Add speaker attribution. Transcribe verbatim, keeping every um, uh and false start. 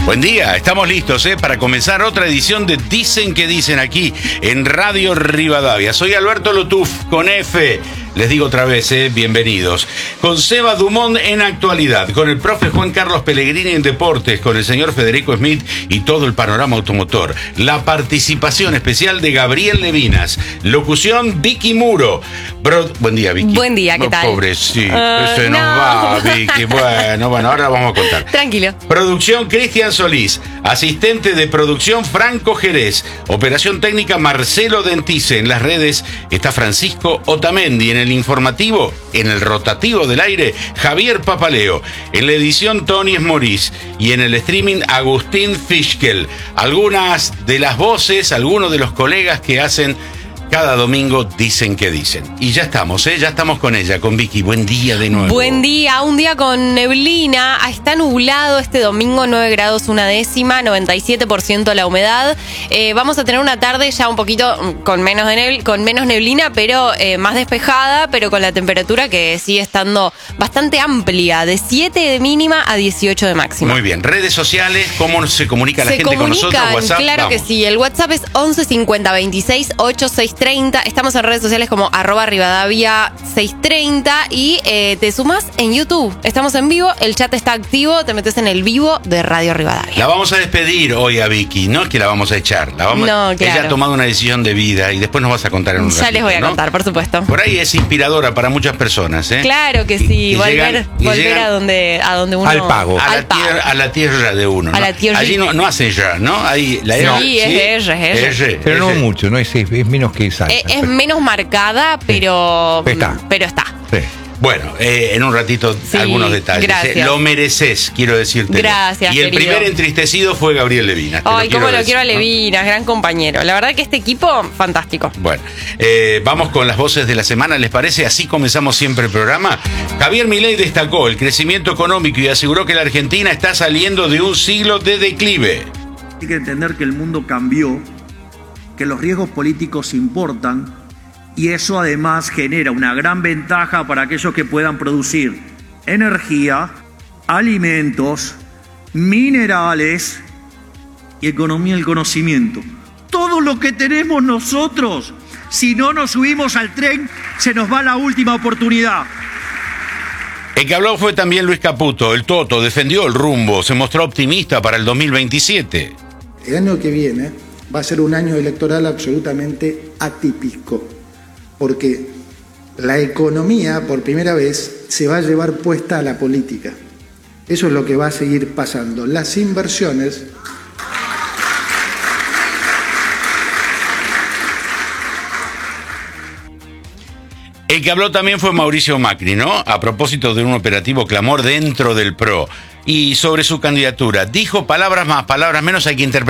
Speaker 1: Buen día, estamos listos ¿eh? para comenzar otra edición de Dicen que Dicen aquí en Radio Rivadavia. Soy Alberto Lutuf con F. Les digo otra vez, eh, bienvenidos. Con Seba Dumont en actualidad, con el profe Juan Carlos Pellegrini en deportes, con el señor Federico Smith y todo el panorama automotor. La participación especial de Gabriel Levinas. Locución Vicky Muro. Bro... Buen día, Vicky.
Speaker 2: Buen día, ¿qué tal?
Speaker 1: Pobrecito,
Speaker 2: uh,
Speaker 1: se nos
Speaker 2: no.
Speaker 1: va, Vicky. Bueno, bueno, ahora vamos a contar.
Speaker 2: Tranquilo.
Speaker 1: Producción Cristian Solís. Asistente de producción Franco Jerez. Operación técnica Marcelo Dentice. En las redes está Francisco Otamendi. En el informativo, en el rotativo del aire, Javier Papaleo. En la edición, Tony Esmorís. Y en el streaming, Agustín Fischkel. Algunas de las voces, algunos de los colegas que hacen cada domingo Dicen que Dicen. Y ya estamos, ¿eh? Ya estamos con ella, con Vicky. Buen día de nuevo.
Speaker 2: Buen día, un día con neblina. Está nublado este domingo, nueve grados una décima, noventa y siete por ciento la humedad. Eh, vamos a tener una tarde ya un poquito con menos, de nebl- con menos neblina, pero eh, más despejada, pero con la temperatura que sigue estando bastante amplia, de siete de mínima a dieciocho de máxima.
Speaker 1: Muy bien. Redes sociales, ¿cómo se comunica la
Speaker 2: se
Speaker 1: gente con nosotros? WhatsApp.
Speaker 2: Claro
Speaker 1: Vamos.
Speaker 2: que sí. El WhatsApp es once cincuenta veintiséis ochenta y seis treinta. Estamos en redes sociales como arroba Rivadavia seiscientos treinta y eh, te sumas en YouTube. Estamos en vivo, el chat está activo, te metes en el vivo de Radio Rivadavia.
Speaker 1: La vamos a despedir hoy a Vicky, no es que la vamos a echar. La vamos,
Speaker 2: no, claro.
Speaker 1: Ella ha tomado una decisión de vida y después nos vas a contar en un
Speaker 2: Ya
Speaker 1: ratito,
Speaker 2: les voy a
Speaker 1: ¿no?
Speaker 2: contar, por supuesto.
Speaker 1: Por ahí es inspiradora para muchas personas, ¿eh?
Speaker 2: Claro que sí,
Speaker 1: Y- y
Speaker 2: volver,
Speaker 1: llegan- y
Speaker 2: volver
Speaker 1: llegan
Speaker 2: a donde a donde uno
Speaker 3: al pago.
Speaker 1: A,
Speaker 2: al
Speaker 1: la
Speaker 2: pago.
Speaker 1: tierra, a la tierra de uno, ¿no?
Speaker 2: A la tierra.
Speaker 1: Allí no, no hacen ya, ¿no? Ahí, la
Speaker 2: Sí,
Speaker 1: R,
Speaker 2: es R, es R.
Speaker 3: Pero no
Speaker 1: R.
Speaker 3: mucho, no es, es menos que salsa.
Speaker 2: Eh, es menos marcada, pero
Speaker 3: Está.
Speaker 2: pero está.
Speaker 3: Sí.
Speaker 1: Bueno, eh, en un ratito
Speaker 2: Sí,
Speaker 1: algunos detalles.
Speaker 2: gracias.
Speaker 1: ¿eh? Lo mereces, quiero decirte.
Speaker 2: Gracias,
Speaker 1: Y el
Speaker 2: querido.
Speaker 1: primer entristecido fue Gabriel Levinas. te
Speaker 2: Ay,
Speaker 1: quiero
Speaker 2: cómo lo
Speaker 1: decir,
Speaker 2: quiero a
Speaker 1: ¿no?
Speaker 2: Levinas, gran compañero. La verdad que este equipo, fantástico.
Speaker 1: Bueno, eh, vamos con las voces de la semana, ¿les parece? Así comenzamos siempre el programa. Javier Milei destacó el crecimiento económico y aseguró que la Argentina está saliendo de un siglo de declive.
Speaker 4: Hay que entender que el mundo cambió, que los riesgos políticos importan y eso además genera una gran ventaja para aquellos que puedan producir energía, alimentos, minerales y economía del conocimiento. Todo lo que tenemos nosotros, si no nos subimos al tren, se nos va la última oportunidad.
Speaker 1: El que habló fue también Luis Caputo. El Toto defendió el rumbo, se mostró optimista para el dos mil veintisiete.
Speaker 5: El año que viene va a ser un año electoral absolutamente atípico, porque la economía, por primera vez, se va a llevar puesta a la política. Eso es lo que va a seguir pasando. Las inversiones...
Speaker 1: El que habló también fue Mauricio Macri, ¿no? A propósito de un operativo clamor dentro del P R O. Y sobre su candidatura, dijo palabras más, palabras menos, hay que interpretar.